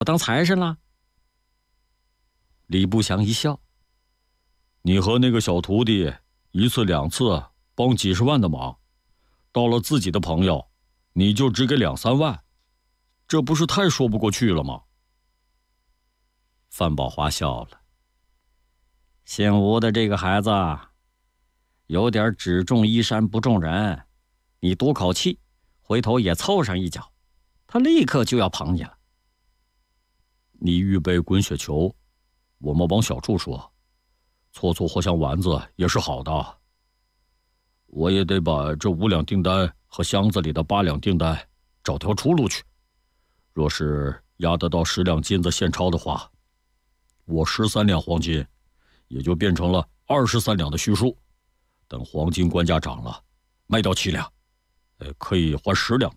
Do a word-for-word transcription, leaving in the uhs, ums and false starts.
我当财神了？ 李不祥一笑：“你和那个小徒弟一次两次帮几十万的忙，到了自己的朋友，你就只给两三万，这不是太说不过去了吗？” 范宝华笑了：“姓吴的这个孩子，有点只重衣衫不重人，你多口气，回头也凑上一脚，他立刻就要捧你了。” 你预备滚雪球，我们往小处说，搓搓活像丸子也是好的。我也得把这五两订单和箱子里的八两订单找条出路去。若是押得到十两金子现钞的话，我十三两黄金也就变成了二十三两的虚数。等黄金官价涨了，卖掉七两，呃，可以还十两